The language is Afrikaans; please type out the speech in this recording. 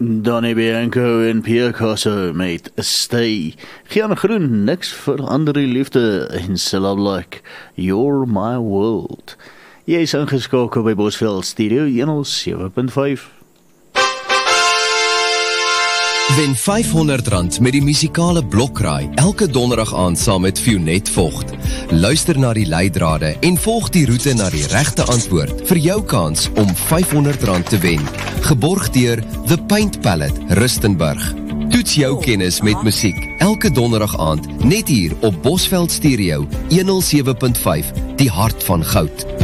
Donnie Bianco en Picasso met Stay. Geen groen, niks verander die liefde en Cilla Black, You're My World. Jy is ingeskakel by Bosveld Studio 107.5. Wen R500 met die musikale blokraai elke donderdag aand saam met Fionet Vogt. Luister na die leidrade en volg die roete na die regte antwoord vir jou kans om R500 te wen. Geborg deur The Paint Palette, Rustenburg. Toets jou kennis met musiek elke donderdag aand net hier op Bosveld Stereo 107.5, die hart van goud.